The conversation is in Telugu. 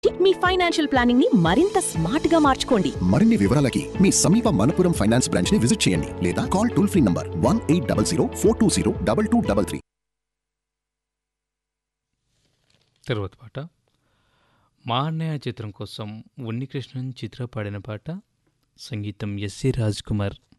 మీ ఫైనాన్షియల్ ప్లానింగ్ ని మరింత స్మార్ట్ గా మార్చుకోండి. మరిన్ని వివరాలకి మీ సమీప మనపురం ఫైనాన్స్ బ్రాంచ్ ని విజిట్ చేయండి లేదా కాల్ టోల్ ఫ్రీ నంబర్ 1800 420 2233. తర్వాత పాట మా అన్నయ్య చిత్రం కోసం ఉన్నికృష్ణన్ చిత్ర పాడిన పాట, సంగీతం ఎస్సి రాజ్ కుమార్.